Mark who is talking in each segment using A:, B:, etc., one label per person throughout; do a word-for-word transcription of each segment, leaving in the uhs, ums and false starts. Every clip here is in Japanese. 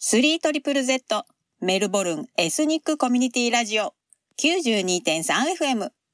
A: スリートリプルゼット メルボルンエスニックコミュニティラジオ きゅうじゅうにてんさんエフエム。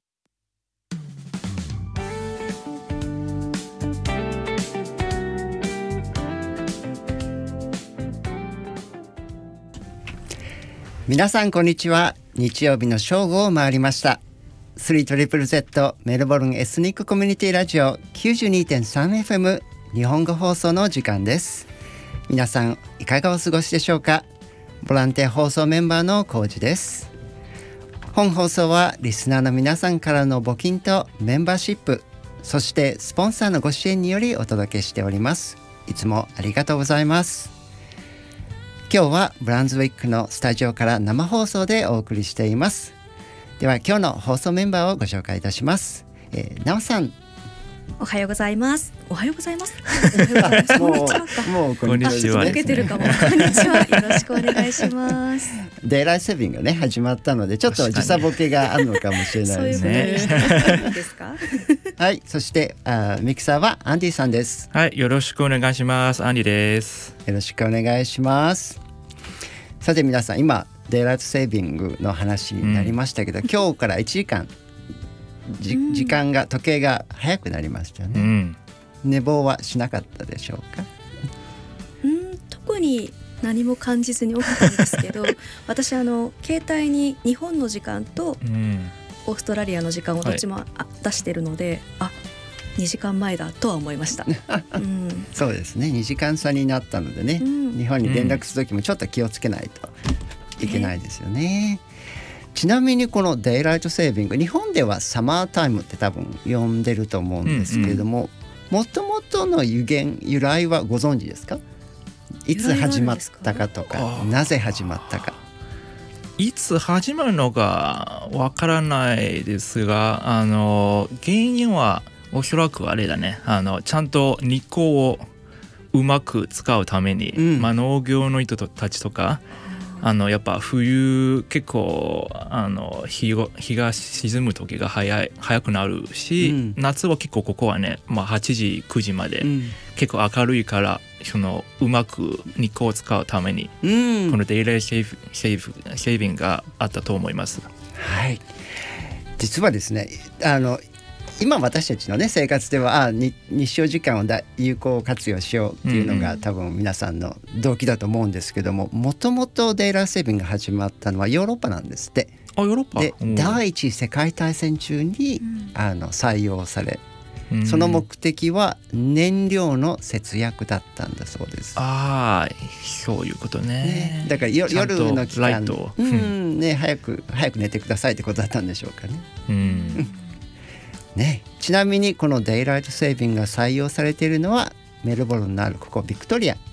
B: 皆さんこんにちは。日曜日の正午を回りました。 スリートリプルゼット メルボルンエスニックコミュニティラジオ きゅうじゅうにてんさんエフエム 日本語放送の時間です。皆さんいかがお過ごしでしょうか。ボランティア放送メンバーのコウジです。本放送はリスナーの皆さんからの募金とメンバーシップ、そしてスポンサーのご支援によりお届けしております。いつもありがとうございます。今日はブランズウィックのスタジオから生放送でお送りしています。では今日の放送メンバーをご紹介いたします。えー、なおさん、
C: おはようございます。おはようございます。
B: もうもうこんにちは。
C: 受けてるかも。こんにちは。よろしくお願いします。
B: デイライトセービングがね始まったのでちょっと時差ボケがあるのかもしれないですね。
C: そういうことですか。
B: はい、そしてあミキサーはアンディさんです。
D: はい、よろしくお願いします。アンディです。
B: よろしくお願いします。さて皆さん、今デイライトセービングの話になりましたけど、うん、今日からいちじかんじ、うん、時間が時計が早くなりましたよね、うん、寝坊はしなかったでしょうか。
C: うん、特に何も感じずに起きたんですけど私あの携帯に日本の時間とオーストラリアの時間をどっちも、はい、出してるので、あ、にじかんまえだとは思いました、うん、
B: そうですね、にじかん差になったのでね、うん、日本に連絡するときもちょっと気をつけないといけないですよね、えーちなみにこのデイライトセービング、日本ではサマータイムって多分呼んでると思うんですけれども、もともとの由源由来はご存知ですか。いつ始まったかとか、なぜ始まったか。
D: いつ始まるのかわからないですが、あの原因はおそらくあれだね、あのちゃんと日光をうまく使うために、うん、まあ、農業の人たちとかあのやっぱ冬結構あの 日, 日が沈む時が早い早くなるし、うん、夏は結構ここはね、まあ、はちじくじまで結構明るいから、そのうまく日光を使うために、うん、このデイライトセーブセーブセービングがあったと思います。
B: はい、実はですね、あの今私たちの、ね、生活ではあ日照時間をだ有効活用しようっていうのが、うん、多分皆さんの動機だと思うんですけども、もともとデイライトセービングが始まったのはヨーロッパなんですって。
D: あ、ヨーロッパ
B: で第一次世界大戦中に、うん、あの採用され、うん、その目的は燃料の節約だったんだそうです。
D: ああ、そういうこと ね, ね
B: だから夜の期間、
D: うん
B: ね、早く早く寝てくださいってことだったんでしょうかね、
D: うん
B: ね、ちなみにこのデイライトセービングが採用されているのはメルボルンのあるここビクトリア、うん、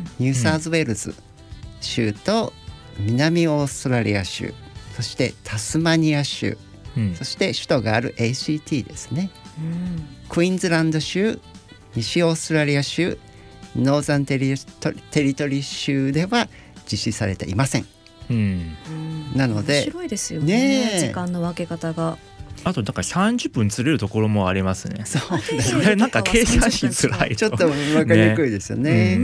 B: ニューサウスウェールズ州と南オーストラリア州、そしてタスマニア州、うん、そして首都がある エーシーティー ですね、うん、クイーンズランド州、西オーストラリア州、ノーザンテリトテリトリー州では実施されていません、うん、なので
C: 面白いですよ ね, ね時間の分け方が。
D: あとだからさんじゅっぷんずれるところもありますね。
B: そう
D: それなんか計算しづらい
B: ちょっと分かりにくいですよね、うん、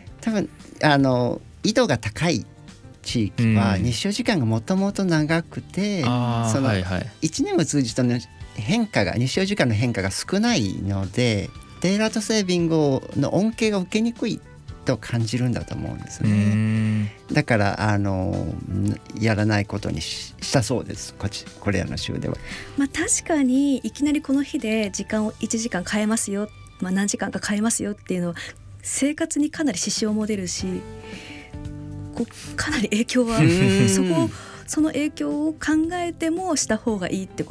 B: 多分あの緯度が高い地域は日照時間がもともと長くて、うん、そのいちねんを通じての変化が日照時間の変化が少ないので、デイライトセービングの恩恵が受けにくいと感じるんだと思うんですね。だからあのやらないことに し, したそうです。こ, ちこれらの州では、
C: まあ、確かにいきなりこの日で時間をいちじかん変えますよ、まあ、何時間か変えますよっていうのは生活にかなり支障も出るし、こうかなり影響はそこその影響を考えてもした方がいいって